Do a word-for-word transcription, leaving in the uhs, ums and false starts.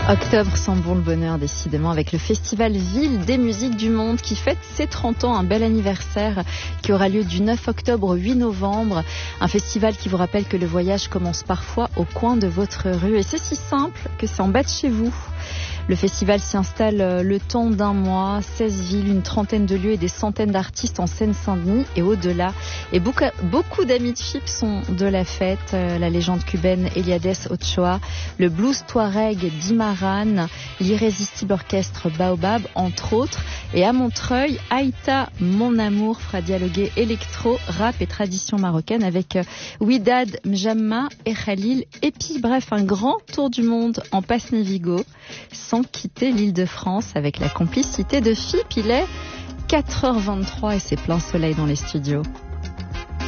Octobre sent bon le bonheur, décidément, avec le festival Ville des musiques du monde qui fête ses trente ans, un bel anniversaire qui aura lieu du neuf octobre au huit novembre. Un festival qui vous rappelle que le voyage commence parfois au coin de votre rue. Et c'est si simple que c'est en bas de chez vous. Le festival s'y installe le temps d'un mois, seize villes, une trentaine de lieux et des centaines d'artistes en Seine-Saint-Denis et au-delà. Et beaucoup, beaucoup d'amis de F I P sont de la fête. La légende cubaine Eliades Ochoa, le blues touareg d'Imaran, l'irrésistible orchestre Baobab, entre autres. Et à Montreuil, Aïta, mon amour, fera dialoguer électro, rap et tradition marocaine avec Ouidad Mjamma et Khalil. Et puis bref, un grand tour du monde en Passe-Navigo, sans quitter l'Île-de-France, avec la complicité de F I P. Il est quatre heures vingt-trois et c'est plein soleil dans les studios.